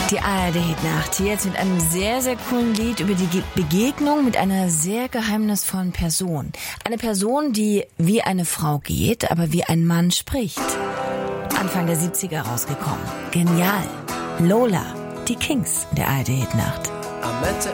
Die ARD-Hitnacht hier jetzt mit einem sehr, sehr coolen Lied über die Begegnung mit einer sehr geheimnisvollen Person. Eine Person, die wie eine Frau geht, aber wie ein Mann spricht. Anfang der 70er rausgekommen. Genial. Lola, die Kings der ARD-Hitnacht. I met her